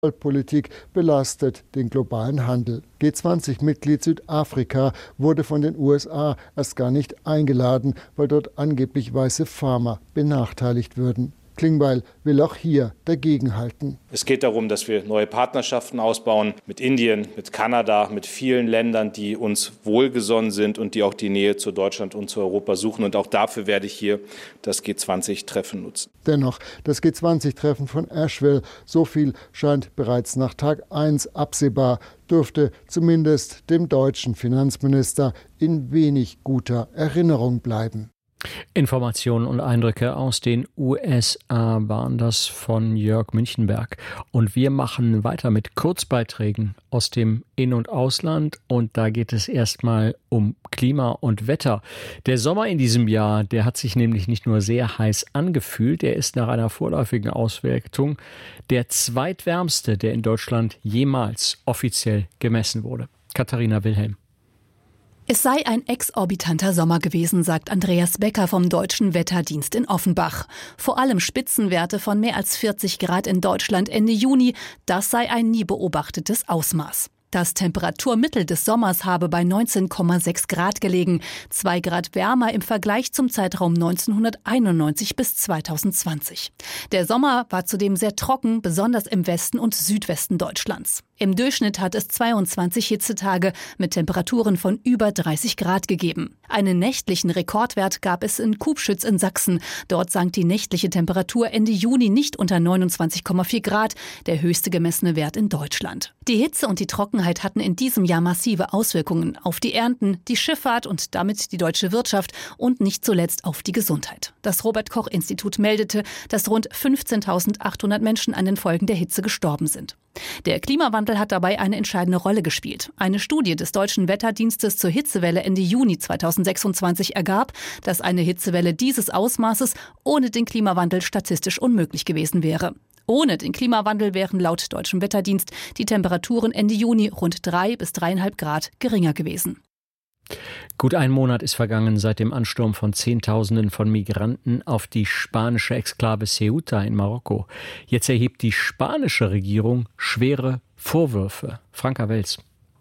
Politik belastet den globalen Handel. G20-Mitglied Südafrika wurde von den USA erst gar nicht eingeladen, weil dort angeblich weiße Farmer benachteiligt würden. Klingbeil will auch hier dagegenhalten. Es geht darum, dass wir neue Partnerschaften ausbauen mit Indien, mit Kanada, mit vielen Ländern, die uns wohlgesonnen sind und die auch die Nähe zu Deutschland und zu Europa suchen. Und auch dafür werde ich hier das G20-Treffen nutzen. Dennoch, das G20-Treffen von Asheville, so viel scheint bereits nach Tag 1 absehbar, dürfte zumindest dem deutschen Finanzminister in wenig guter Erinnerung bleiben. Informationen und Eindrücke aus den USA waren das von Jörg Münchenberg. Und wir machen weiter mit Kurzbeiträgen aus dem In- und Ausland. Und da geht es erstmal um Klima und Wetter. Der Sommer in diesem Jahr, der hat sich nämlich nicht nur sehr heiß angefühlt, der ist nach einer vorläufigen Auswertung der zweitwärmste, der in Deutschland jemals offiziell gemessen wurde. Katharina Wilhelm. Es sei ein exorbitanter Sommer gewesen, sagt Andreas Becker vom Deutschen Wetterdienst in Offenbach. Vor allem Spitzenwerte von mehr als 40 Grad in Deutschland Ende Juni, das sei ein nie beobachtetes Ausmaß. Das Temperaturmittel des Sommers habe bei 19,6 Grad gelegen, 2 Grad wärmer im Vergleich zum Zeitraum 1991 bis 2020. Der Sommer war zudem sehr trocken, besonders im Westen und Südwesten Deutschlands. Im Durchschnitt hat es 22 Hitzetage mit Temperaturen von über 30 Grad gegeben. Einen nächtlichen Rekordwert gab es in Kubschütz in Sachsen. Dort sank die nächtliche Temperatur Ende Juni nicht unter 29,4 Grad, der höchste gemessene Wert in Deutschland. Die Hitze und die Trockenheit hatten in diesem Jahr massive Auswirkungen auf die Ernten, die Schifffahrt und damit die deutsche Wirtschaft und nicht zuletzt auf die Gesundheit. Das Robert-Koch-Institut meldete, dass rund 15.800 Menschen an den Folgen der Hitze gestorben sind. Der Klimawandel hat dabei eine entscheidende Rolle gespielt. Eine Studie des Deutschen Wetterdienstes zur Hitzewelle Ende Juni 2026 ergab, dass eine Hitzewelle dieses Ausmaßes ohne den Klimawandel statistisch unmöglich gewesen wäre. Ohne den Klimawandel wären laut Deutschem Wetterdienst die Temperaturen Ende Juni rund 3 bis 3,5 Grad geringer gewesen. Gut ein Monat ist vergangen seit dem Ansturm von Zehntausenden von Migranten auf die spanische Exklave Ceuta in Marokko. Jetzt erhebt die spanische Regierung schwere Vorwürfe. Franka Wels.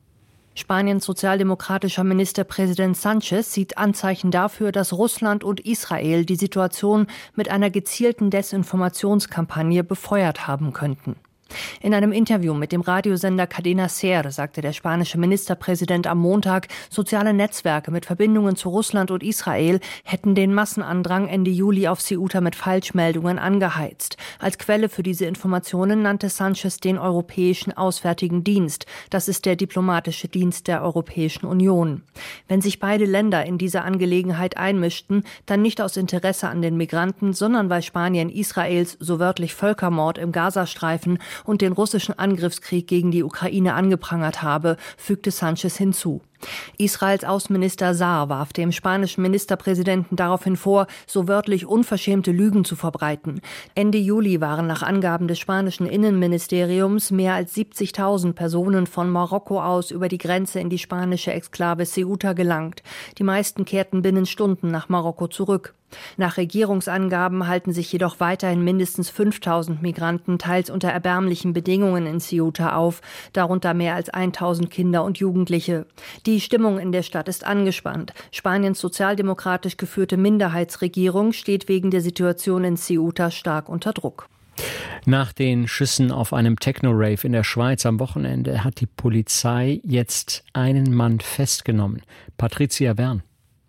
Spaniens sozialdemokratischer Ministerpräsident Sánchez sieht Anzeichen dafür, dass Russland und Israel die Situation mit einer gezielten Desinformationskampagne befeuert haben könnten. In einem Interview mit dem Radiosender Cadena SER sagte der spanische Ministerpräsident am Montag, soziale Netzwerke mit Verbindungen zu Russland und Israel hätten den Massenandrang Ende Juli auf Ceuta mit Falschmeldungen angeheizt. Als Quelle für diese Informationen nannte Sánchez den Europäischen Auswärtigen Dienst. Das ist der diplomatische Dienst der Europäischen Union. Wenn sich beide Länder in diese Angelegenheit einmischten, dann nicht aus Interesse an den Migranten, sondern weil Spanien Israels so wörtlich Völkermord im Gazastreifen und den russischen Angriffskrieg gegen die Ukraine angeprangert habe, fügte Sánchez hinzu. Israels Außenminister Saar warf dem spanischen Ministerpräsidenten daraufhin vor, so wörtlich unverschämte Lügen zu verbreiten. Ende Juli waren nach Angaben des spanischen Innenministeriums mehr als 70.000 Personen von Marokko aus über die Grenze in die spanische Exklave Ceuta gelangt. Die meisten kehrten binnen Stunden nach Marokko zurück. Nach Regierungsangaben halten sich jedoch weiterhin mindestens 5.000 Migranten teils unter erbärmlichen Bedingungen in Ceuta auf, darunter mehr als 1.000 Kinder und Jugendliche. Die Stimmung in der Stadt ist angespannt. Spaniens sozialdemokratisch geführte Minderheitsregierung steht wegen der Situation in Ceuta stark unter Druck. Nach den Schüssen auf einem Techno-Rave in der Schweiz am Wochenende hat die Polizei jetzt einen Mann festgenommen. Patricia Wern.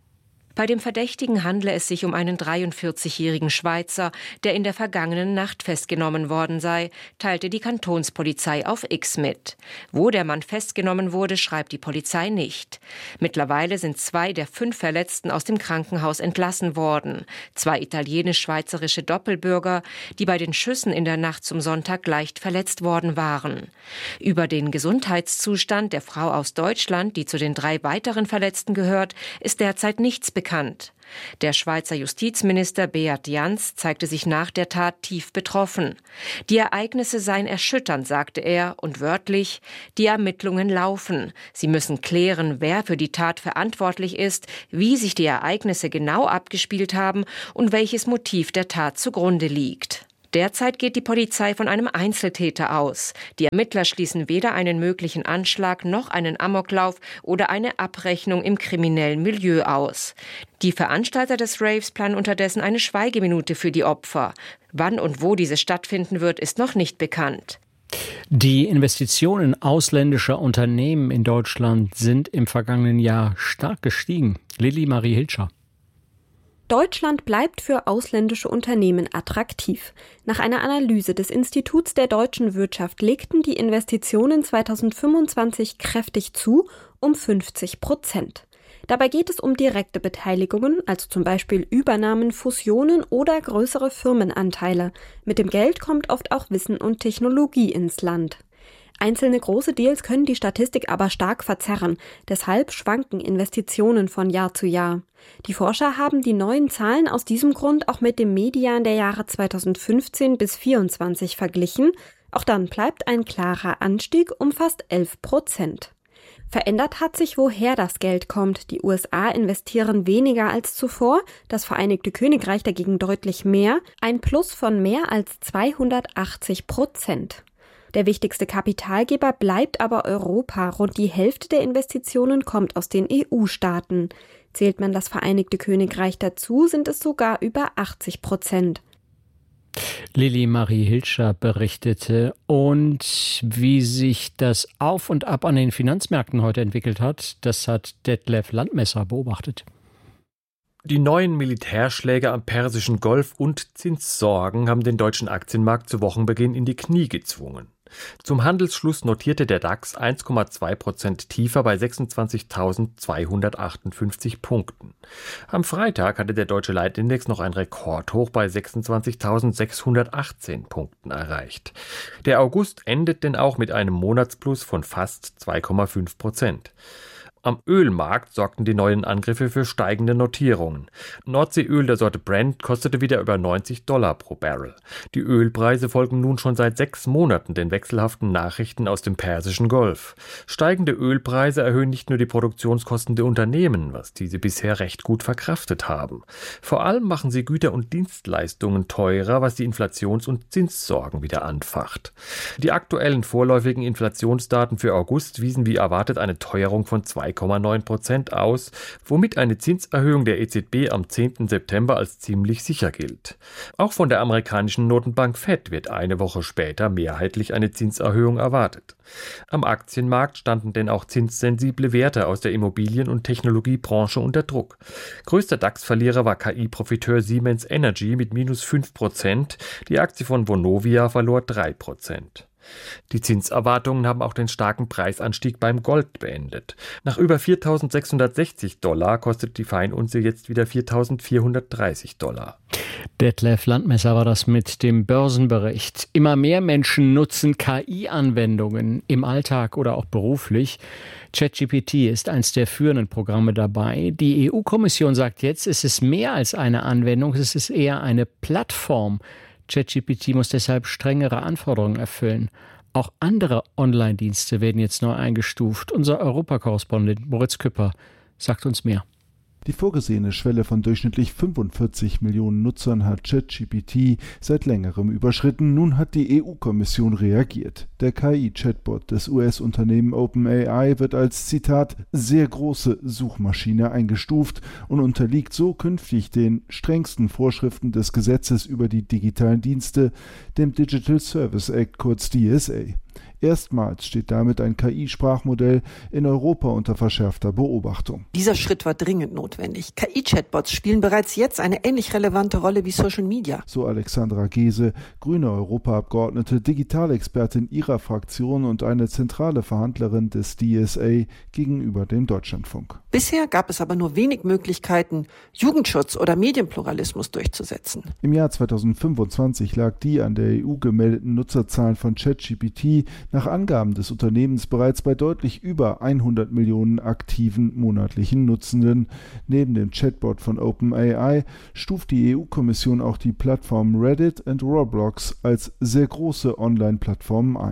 Bei dem Verdächtigen handle es sich um einen 43-jährigen Schweizer, der in der vergangenen Nacht festgenommen worden sei, teilte die Kantonspolizei auf X mit. Wo der Mann festgenommen wurde, schreibt die Polizei nicht. Mittlerweile sind 2 der 5 Verletzten aus dem Krankenhaus entlassen worden. 2 italienisch-schweizerische Doppelbürger, die bei den Schüssen in der Nacht zum Sonntag leicht verletzt worden waren. Über den Gesundheitszustand der Frau aus Deutschland, die zu den 3 weiteren Verletzten gehört, ist derzeit nichts bekannt. Der Schweizer Justizminister Beat Jans zeigte sich nach der Tat tief betroffen. Die Ereignisse seien erschütternd, sagte er, und wörtlich, die Ermittlungen laufen. Sie müssen klären, wer für die Tat verantwortlich ist, wie sich die Ereignisse genau abgespielt haben und welches Motiv der Tat zugrunde liegt. Derzeit geht die Polizei von einem Einzeltäter aus. Die Ermittler schließen weder einen möglichen Anschlag noch einen Amoklauf oder eine Abrechnung im kriminellen Milieu aus. Die Veranstalter des Raves planen unterdessen eine Schweigeminute für die Opfer. Wann und wo diese stattfinden wird, ist noch nicht bekannt. Die Investitionen ausländischer Unternehmen in Deutschland sind im vergangenen Jahr stark gestiegen. Lilly Marie Hilscher. Deutschland bleibt für ausländische Unternehmen attraktiv. Nach einer Analyse des Instituts der deutschen Wirtschaft legten die Investitionen 2025 kräftig zu, um 50%. Dabei geht es um direkte Beteiligungen, also zum Beispiel Übernahmen, Fusionen oder größere Firmenanteile. Mit dem Geld kommt oft auch Wissen und Technologie ins Land. Einzelne große Deals können die Statistik aber stark verzerren. Deshalb schwanken Investitionen von Jahr zu Jahr. Die Forscher haben die neuen Zahlen aus diesem Grund auch mit dem Median der Jahre 2015 bis 2024 verglichen. Auch dann bleibt ein klarer Anstieg um fast 11%. Verändert hat sich, woher das Geld kommt. Die USA investieren weniger als zuvor, das Vereinigte Königreich dagegen deutlich mehr, ein Plus von mehr als 280%. Der wichtigste Kapitalgeber bleibt aber Europa. Rund die Hälfte der Investitionen kommt aus den EU-Staaten. Zählt man das Vereinigte Königreich dazu, sind es sogar über 80%. Lilly Marie Hilscher berichtete. Und wie sich das Auf und Ab an den Finanzmärkten heute entwickelt hat, das hat Detlef Landmesser beobachtet. Die neuen Militärschläge am Persischen Golf und Zinssorgen haben den deutschen Aktienmarkt zu Wochenbeginn in die Knie gezwungen. Zum Handelsschluss notierte der DAX 1,2% tiefer bei 26.258 Punkten. Am Freitag hatte der deutsche Leitindex noch ein Rekordhoch bei 26.618 Punkten erreicht. Der August endet denn auch mit einem Monatsplus von fast 2,5%. Am Ölmarkt sorgten die neuen Angriffe für steigende Notierungen. Nordseeöl der Sorte Brent kostete wieder über $90 pro Barrel. Die Ölpreise folgen nun schon seit 6 Monaten den wechselhaften Nachrichten aus dem Persischen Golf. Steigende Ölpreise erhöhen nicht nur die Produktionskosten der Unternehmen, was diese bisher recht gut verkraftet haben. Vor allem machen sie Güter und Dienstleistungen teurer, was die Inflations- und Zinssorgen wieder anfacht. Die aktuellen vorläufigen Inflationsdaten für August wiesen wie erwartet eine Teuerung von 2,9% aus, womit eine Zinserhöhung der EZB am 10. September als ziemlich sicher gilt. Auch von der amerikanischen Notenbank Fed wird eine Woche später mehrheitlich eine Zinserhöhung erwartet. Am Aktienmarkt standen denn auch zinssensible Werte aus der Immobilien- und Technologiebranche unter Druck. Größter DAX-Verlierer war KI-Profiteur Siemens Energy mit -5%, die Aktie von Vonovia verlor 3%. Die Zinserwartungen haben auch den starken Preisanstieg beim Gold beendet. Nach über $4.660 kostet die Feinunze jetzt wieder $4.430. Detlef Landmesser war das mit dem Börsenbericht. Immer mehr Menschen nutzen KI-Anwendungen im Alltag oder auch beruflich. ChatGPT ist eines der führenden Programme dabei. Die EU-Kommission sagt jetzt, es ist mehr als eine Anwendung, es ist eher eine Plattform. ChatGPT muss deshalb strengere Anforderungen erfüllen. Auch andere Online-Dienste werden jetzt neu eingestuft. Unser Europakorrespondent Moritz Küpper sagt uns mehr. Die vorgesehene Schwelle von durchschnittlich 45 Millionen Nutzern hat ChatGPT seit längerem überschritten. Nun hat die EU-Kommission reagiert. Der KI-Chatbot des US-Unternehmen OpenAI wird als, Zitat, sehr große Suchmaschine eingestuft und unterliegt so künftig den strengsten Vorschriften des Gesetzes über die digitalen Dienste, dem Digital Service Act, kurz DSA. Erstmals steht damit ein KI-Sprachmodell in Europa unter verschärfter Beobachtung. Dieser Schritt war dringend notwendig. KI-Chatbots spielen bereits jetzt eine ähnlich relevante Rolle wie Social Media. So Alexandra Gese, grüne Europaabgeordnete, Digitalexpertin ihrer Fraktion und eine zentrale Verhandlerin des DSA gegenüber dem Deutschlandfunk. Bisher gab es aber nur wenig Möglichkeiten, Jugendschutz oder Medienpluralismus durchzusetzen. Im Jahr 2025 lag die an der EU gemeldeten Nutzerzahlen von ChatGPT nach Angaben des Unternehmens bereits bei deutlich über 100 Millionen aktiven monatlichen Nutzenden. Neben dem Chatbot von OpenAI stuft die EU-Kommission auch die Plattformen Reddit und Roblox als sehr große Online-Plattformen ein.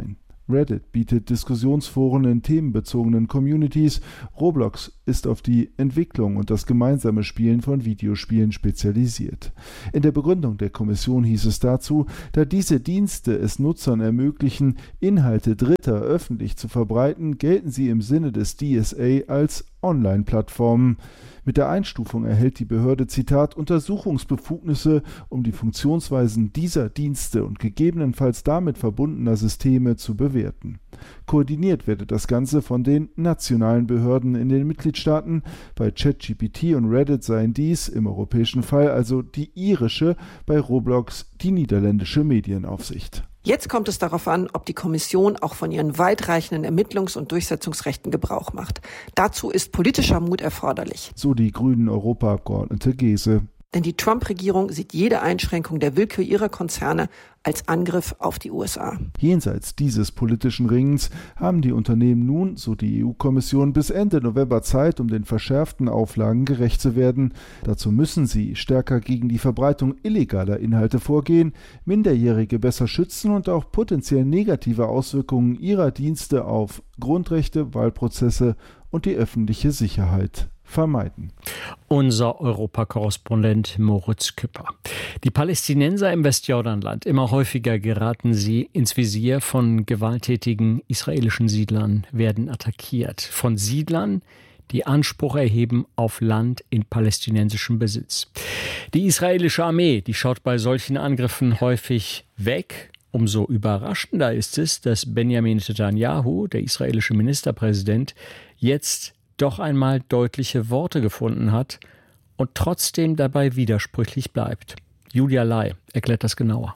Reddit bietet Diskussionsforen in themenbezogenen Communities. Roblox ist auf die Entwicklung und das gemeinsame Spielen von Videospielen spezialisiert. In der Begründung der Kommission hieß es dazu, da diese Dienste es Nutzern ermöglichen, Inhalte Dritter öffentlich zu verbreiten, gelten sie im Sinne des DSA als Online-Plattformen. Mit der Einstufung erhält die Behörde, Zitat, Untersuchungsbefugnisse, um die Funktionsweisen dieser Dienste und gegebenenfalls damit verbundener Systeme zu bewerten. Koordiniert werde das Ganze von den nationalen Behörden in den Mitgliedstaaten. Bei ChatGPT und Reddit seien dies im europäischen Fall also die irische, bei Roblox die niederländische Medienaufsicht. Jetzt kommt es darauf an, ob die Kommission auch von ihren weitreichenden Ermittlungs- und Durchsetzungsrechten Gebrauch macht. Dazu ist politischer Mut erforderlich. So die grünen Europaabgeordnete Gese. Denn die Trump-Regierung sieht jede Einschränkung der Willkür ihrer Konzerne als Angriff auf die USA. Jenseits dieses politischen Ringens haben die Unternehmen nun, so die EU-Kommission, bis Ende November Zeit, um den verschärften Auflagen gerecht zu werden. Dazu müssen sie stärker gegen die Verbreitung illegaler Inhalte vorgehen, Minderjährige besser schützen und auch potenziell negative Auswirkungen ihrer Dienste auf Grundrechte, Wahlprozesse und die öffentliche Sicherheit vermeiden. Unser Europakorrespondent Moritz Küpper. Die Palästinenser im Westjordanland, immer häufiger geraten sie ins Visier von gewalttätigen israelischen Siedlern, werden attackiert. Von Siedlern, die Anspruch erheben auf Land in palästinensischem Besitz. Die israelische Armee, die schaut bei solchen Angriffen häufig weg. Umso überraschender ist es, dass Benjamin Netanyahu, der israelische Ministerpräsident, jetzt doch einmal deutliche Worte gefunden hat und trotzdem dabei widersprüchlich bleibt. Julia Lai erklärt das genauer.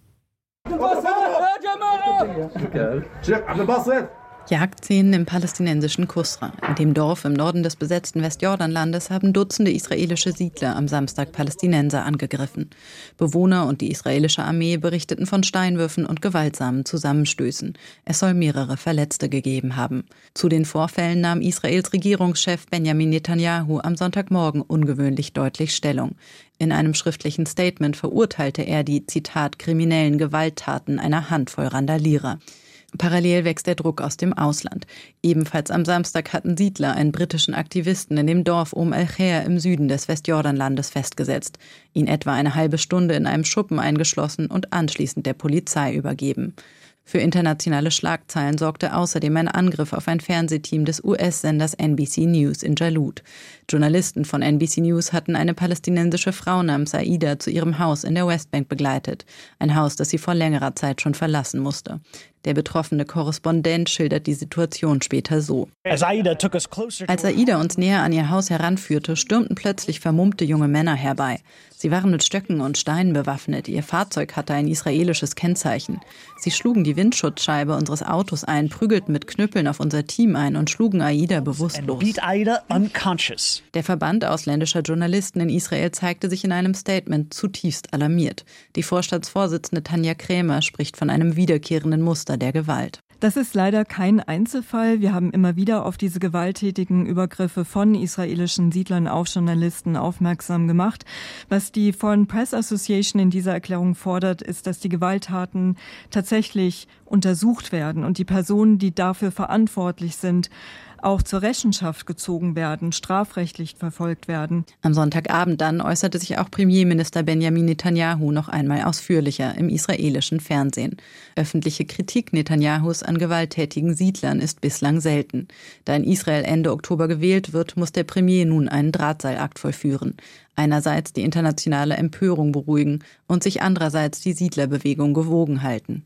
Jagdszenen im palästinensischen Kusra. In dem Dorf im Norden des besetzten Westjordanlandes haben Dutzende israelische Siedler am Samstag Palästinenser angegriffen. Bewohner und die israelische Armee berichteten von Steinwürfen und gewaltsamen Zusammenstößen. Es soll mehrere Verletzte gegeben haben. Zu den Vorfällen nahm Israels Regierungschef Benjamin Netanyahu am Sonntagmorgen ungewöhnlich deutlich Stellung. In einem schriftlichen Statement verurteilte er die, Zitat, kriminellen Gewalttaten einer Handvoll Randalierer. Parallel wächst der Druck aus dem Ausland. Ebenfalls am Samstag hatten Siedler einen britischen Aktivisten in dem Dorf el-Khair im Süden des Westjordanlandes festgesetzt, ihn etwa eine halbe Stunde in einem Schuppen eingeschlossen und anschließend der Polizei übergeben. Für internationale Schlagzeilen sorgte außerdem ein Angriff auf ein Fernsehteam des US-Senders NBC News in Jalut. Journalisten von NBC News hatten eine palästinensische Frau namens Aida zu ihrem Haus in der Westbank begleitet. Ein Haus, das sie vor längerer Zeit schon verlassen musste. Der betroffene Korrespondent schildert die Situation später so. Als Aida uns näher an ihr Haus heranführte, stürmten plötzlich vermummte junge Männer herbei. Sie waren mit Stöcken und Steinen bewaffnet. Ihr Fahrzeug hatte ein israelisches Kennzeichen. Sie schlugen die Windschutzscheibe unseres Autos ein, prügelten mit Knüppeln auf unser Team ein und schlugen Aida bewusstlos. Der Verband ausländischer Journalisten in Israel zeigte sich in einem Statement zutiefst alarmiert. Die Vorstandsvorsitzende Tanja Krämer spricht von einem wiederkehrenden Muster der Gewalt. Das ist leider kein Einzelfall. Wir haben immer wieder auf diese gewalttätigen Übergriffe von israelischen Siedlern auf Journalisten aufmerksam gemacht. Was die Foreign Press Association in dieser Erklärung fordert, ist, dass die Gewalttaten tatsächlich untersucht werden und die Personen, die dafür verantwortlich sind, auch zur Rechenschaft gezogen werden, strafrechtlich verfolgt werden. Am Sonntagabend dann äußerte sich auch Premierminister Benjamin Netanyahu noch einmal ausführlicher im israelischen Fernsehen. Öffentliche Kritik Netanyahus an gewalttätigen Siedlern ist bislang selten. Da in Israel Ende Oktober gewählt wird, muss der Premier nun einen Drahtseilakt vollführen. Einerseits die internationale Empörung beruhigen und sich andererseits die Siedlerbewegung gewogen halten.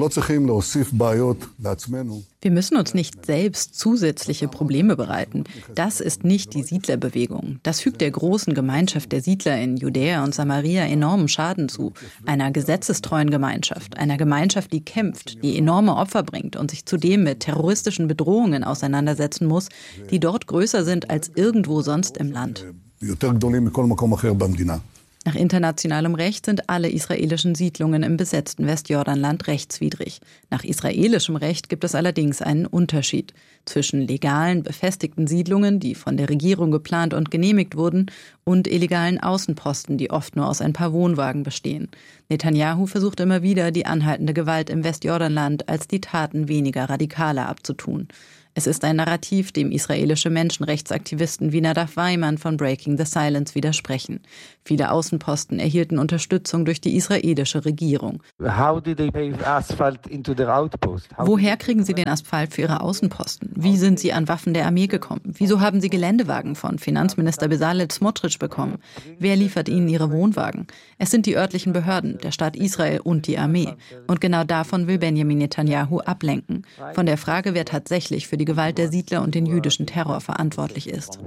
Wir müssen uns nicht selbst zusätzliche Probleme bereiten. Das ist nicht die Siedlerbewegung. Das fügt der großen Gemeinschaft der Siedler in Judäa und Samaria enormen Schaden zu. Einer gesetzestreuen Gemeinschaft, einer Gemeinschaft, die kämpft, die enorme Opfer bringt und sich zudem mit terroristischen Bedrohungen auseinandersetzen muss, die dort größer sind als irgendwo sonst im Land. Nach internationalem Recht sind alle israelischen Siedlungen im besetzten Westjordanland rechtswidrig. Nach israelischem Recht gibt es allerdings einen Unterschied zwischen legalen, befestigten Siedlungen, die von der Regierung geplant und genehmigt wurden, und illegalen Außenposten, die oft nur aus ein paar Wohnwagen bestehen. Netanyahu versucht immer wieder, die anhaltende Gewalt im Westjordanland als die Taten weniger radikaler abzutun. Es ist ein Narrativ, dem israelische Menschenrechtsaktivisten wie Nadav Weiman von Breaking the Silence widersprechen. Viele Außenposten erhielten Unterstützung durch die israelische Regierung. Woher kriegen sie den Asphalt für ihre Außenposten? Wie sind sie an Waffen der Armee gekommen? Wieso haben sie Geländewagen von Finanzminister Bezalel Smotrich bekommen? Wer liefert ihnen ihre Wohnwagen? Es sind die örtlichen Behörden, der Staat Israel und die Armee. Und genau davon will Benjamin Netanyahu ablenken. Von der Frage, wer tatsächlich für die Gewalt der Siedler und den jüdischen Terror verantwortlich ist.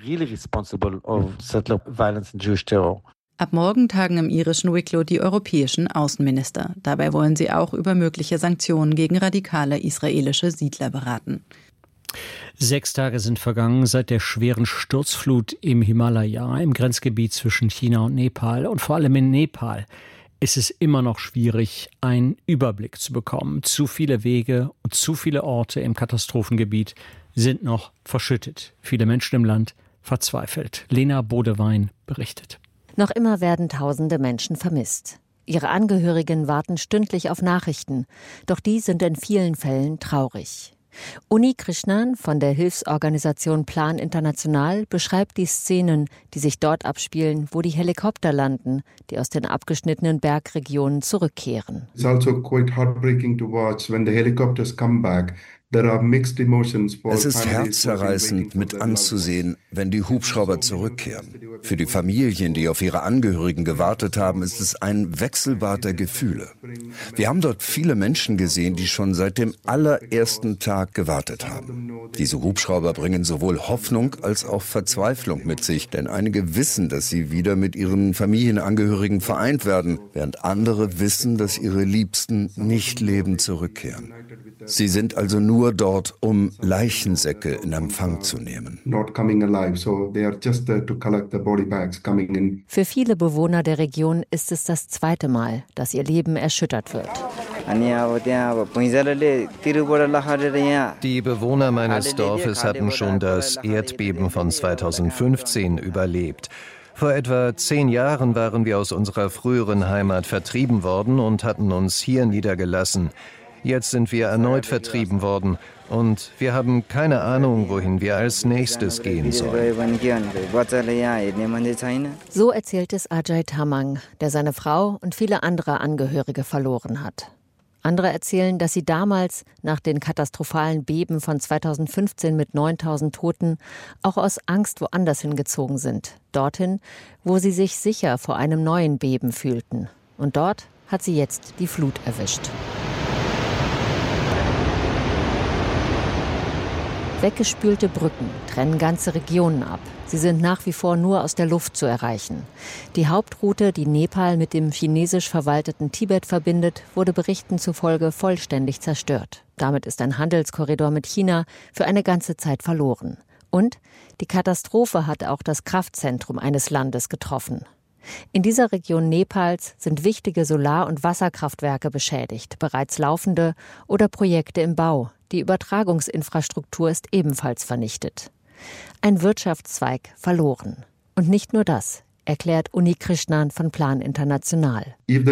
Ab morgen tagen im irischen Wicklow die europäischen Außenminister. Dabei wollen sie auch über mögliche Sanktionen gegen radikale israelische Siedler beraten. 6 Tage sind vergangen seit der schweren Sturzflut im Himalaya, im Grenzgebiet zwischen China und Nepal. Und vor allem in Nepal ist es immer noch schwierig, einen Überblick zu bekommen. Zu viele Wege und zu viele Orte im Katastrophengebiet sind noch verschüttet. Viele Menschen im Land verzweifelt. Lena Bodewein berichtet. Noch immer werden tausende Menschen vermisst. Ihre Angehörigen warten stündlich auf Nachrichten, doch die sind in vielen Fällen traurig. Uni Krishnan von der Hilfsorganisation Plan International beschreibt die Szenen, die sich dort abspielen, wo die Helikopter landen, die aus den abgeschnittenen Bergregionen zurückkehren. It's also quite heartbreaking to watch when the helicopters come back. Es ist herzzerreißend mit anzusehen, wenn die Hubschrauber zurückkehren. Für die Familien, die auf ihre Angehörigen gewartet haben, ist es ein Wechselbad der Gefühle. Wir haben dort viele Menschen gesehen, die schon seit dem allerersten Tag gewartet haben. Diese Hubschrauber bringen sowohl Hoffnung als auch Verzweiflung mit sich, denn einige wissen, dass sie wieder mit ihren Familienangehörigen vereint werden, während andere wissen, dass ihre Liebsten nicht lebend zurückkehren. Sie sind also nur dort, um Leichensäcke in Empfang zu nehmen. Für viele Bewohner der Region ist es das zweite Mal, dass ihr Leben erschüttert wird. Die Bewohner meines Dorfes hatten schon das Erdbeben von 2015 überlebt. Vor etwa 10 Jahren waren wir aus unserer früheren Heimat vertrieben worden und hatten uns hier niedergelassen. Jetzt sind wir erneut vertrieben worden und wir haben keine Ahnung, wohin wir als nächstes gehen sollen. So erzählt es Ajay Tamang, der seine Frau und viele andere Angehörige verloren hat. Andere erzählen, dass sie damals, nach den katastrophalen Beben von 2015 mit 9.000 Toten, auch aus Angst woanders hingezogen sind. Dorthin, wo sie sich sicher vor einem neuen Beben fühlten. Und dort hat sie jetzt die Flut erwischt. Weggespülte Brücken trennen ganze Regionen ab. Sie sind nach wie vor nur aus der Luft zu erreichen. Die Hauptroute, die Nepal mit dem chinesisch verwalteten Tibet verbindet, wurde Berichten zufolge vollständig zerstört. Damit ist ein Handelskorridor mit China für eine ganze Zeit verloren. Und die Katastrophe hat auch das Kraftzentrum eines Landes getroffen. In dieser Region Nepals sind wichtige Solar- und Wasserkraftwerke beschädigt, bereits laufende oder Projekte im Bau. Die Übertragungsinfrastruktur ist ebenfalls vernichtet. Ein Wirtschaftszweig verloren. Und nicht nur das, erklärt Uni Krishnan von Plan International. Wenn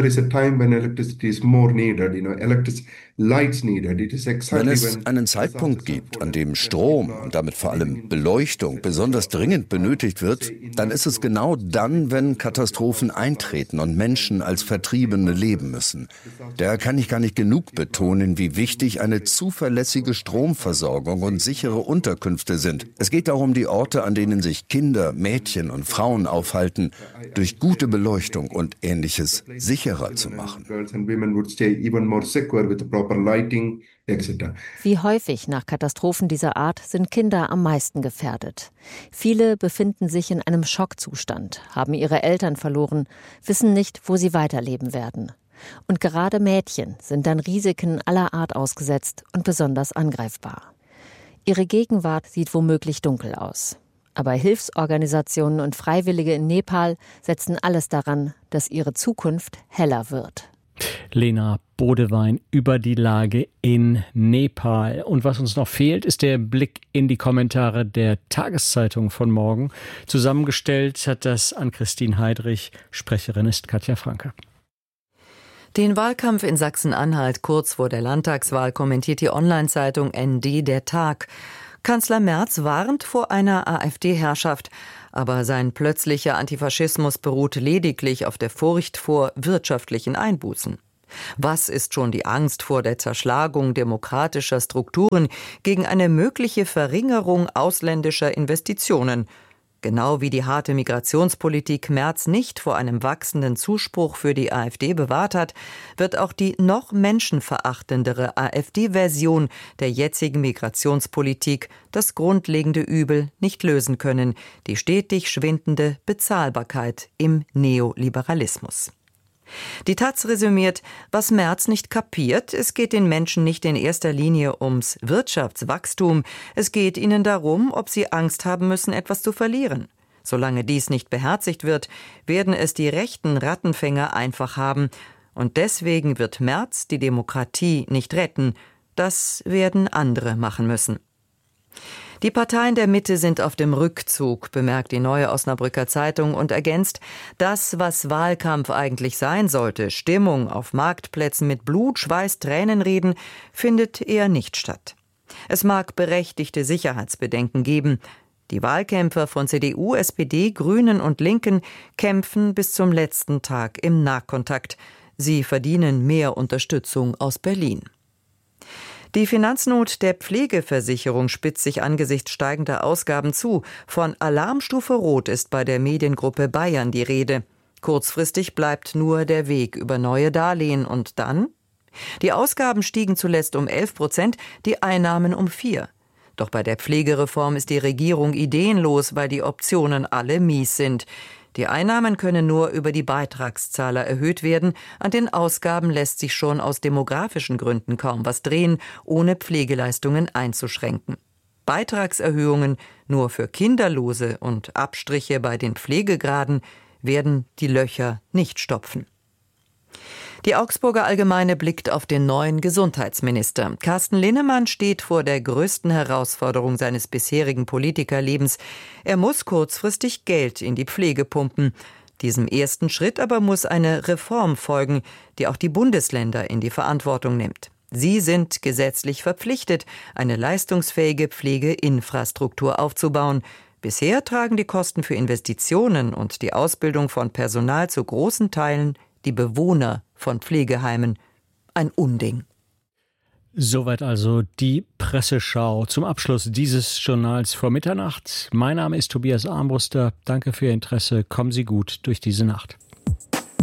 es einen Zeitpunkt gibt, an dem Strom und damit vor allem Beleuchtung besonders dringend benötigt wird, dann ist es genau dann, wenn Katastrophen eintreten und Menschen als Vertriebene leben müssen. Da kann ich gar nicht genug betonen, wie wichtig eine zuverlässige Stromversorgung und sichere Unterkünfte sind. Es geht darum, die Orte, an denen sich Kinder, Mädchen und Frauen aufhalten, durch gute Beleuchtung und Ähnliches sicherer zu machen. Wie häufig nach Katastrophen dieser Art sind Kinder am meisten gefährdet. Viele befinden sich in einem Schockzustand, haben ihre Eltern verloren, wissen nicht, wo sie weiterleben werden. Und gerade Mädchen sind dann Risiken aller Art ausgesetzt und besonders angreifbar. Ihre Gegenwart sieht womöglich dunkel aus. Aber Hilfsorganisationen und Freiwillige in Nepal setzen alles daran, dass ihre Zukunft heller wird. Lena Bodewein über die Lage in Nepal. Und was uns noch fehlt, ist der Blick in die Kommentare der Tageszeitung von morgen. Zusammengestellt hat das Ann-Christine Heidrich. Sprecherin ist Katja Franke. Den Wahlkampf in Sachsen-Anhalt kurz vor der Landtagswahl kommentiert die Online-Zeitung ND Der Tag. Kanzler Merz warnt vor einer AfD-Herrschaft, aber sein plötzlicher Antifaschismus beruht lediglich auf der Furcht vor wirtschaftlichen Einbußen. Was ist schon die Angst vor der Zerschlagung demokratischer Strukturen gegen eine mögliche Verringerung ausländischer Investitionen? Genau wie die harte Migrationspolitik Merz nicht vor einem wachsenden Zuspruch für die AfD bewahrt hat, wird auch die noch menschenverachtendere AfD-Version der jetzigen Migrationspolitik das grundlegende Übel nicht lösen können, die stetig schwindende Bezahlbarkeit im Neoliberalismus. Die Taz resümiert, was Merz nicht kapiert, es geht den Menschen nicht in erster Linie ums Wirtschaftswachstum, es geht ihnen darum, ob sie Angst haben müssen, etwas zu verlieren. Solange dies nicht beherzigt wird, werden es die rechten Rattenfänger einfach haben. Und deswegen wird Merz die Demokratie nicht retten. Das werden andere machen müssen. Die Parteien der Mitte sind auf dem Rückzug, bemerkt die Neue Osnabrücker Zeitung und ergänzt, das, was Wahlkampf eigentlich sein sollte, Stimmung auf Marktplätzen mit Blut, Schweiß, Tränenreden, findet eher nicht statt. Es mag berechtigte Sicherheitsbedenken geben. Die Wahlkämpfer von CDU, SPD, Grünen und Linken kämpfen bis zum letzten Tag im Nahkontakt. Sie verdienen mehr Unterstützung aus Berlin. Die Finanznot der Pflegeversicherung spitzt sich angesichts steigender Ausgaben zu. Von Alarmstufe Rot ist bei der Mediengruppe Bayern die Rede. Kurzfristig bleibt nur der Weg über neue Darlehen. Und dann? Die Ausgaben stiegen zuletzt um 11%, die Einnahmen um 4%. Doch bei der Pflegereform ist die Regierung ideenlos, weil die Optionen alle mies sind. Die Einnahmen können nur über die Beitragszahler erhöht werden. An den Ausgaben lässt sich schon aus demografischen Gründen kaum was drehen, ohne Pflegeleistungen einzuschränken. Beitragserhöhungen nur für Kinderlose und Abstriche bei den Pflegegraden werden die Löcher nicht stopfen. Die Augsburger Allgemeine blickt auf den neuen Gesundheitsminister. Carsten Linnemann steht vor der größten Herausforderung seines bisherigen Politikerlebens. Er muss kurzfristig Geld in die Pflege pumpen. Diesem ersten Schritt aber muss eine Reform folgen, die auch die Bundesländer in die Verantwortung nimmt. Sie sind gesetzlich verpflichtet, eine leistungsfähige Pflegeinfrastruktur aufzubauen. Bisher tragen die Kosten für Investitionen und die Ausbildung von Personal zu großen Teilen die Bewohner von Pflegeheimen. Ein Unding. Soweit also die Presseschau zum Abschluss dieses Journals vor Mitternacht. Mein Name ist Tobias Armbruster. Danke für Ihr Interesse. Kommen Sie gut durch diese Nacht.